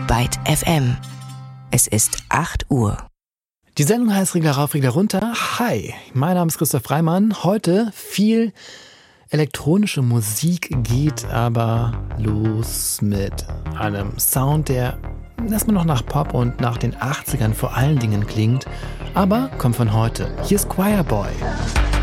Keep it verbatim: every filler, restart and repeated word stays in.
Byte F M. Es ist acht Uhr. Die Sendung heißt Regler rauf, Regler runter. Hi, mein Name ist Christoph Reimann. Heute viel elektronische Musik, geht aber los mit einem Sound, der erstmal noch nach Pop und nach den achtzigern vor allen Dingen klingt, aber kommt von heute. Hier ist Choirboy.